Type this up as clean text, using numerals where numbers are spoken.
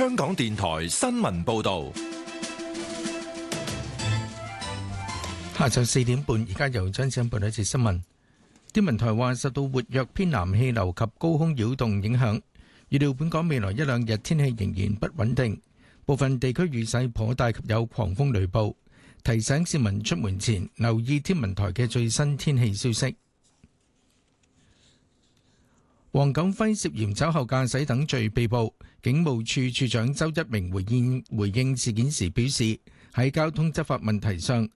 香港電台新聞報道。 下晝4點半，而家由張生報道一節新聞。天文台話，受到活躍偏南氣流及高空擾動影響，預料本港未來一兩日天氣仍然不穩定，部分地區雨勢頗大及有狂風雷暴，提醒市民出門前留意天文台嘅最新天氣消息。黃錦輝涉嫌酒後駕駛等罪被捕，警務處處長周一鳴回應事件時表示，喺交通執法問題上，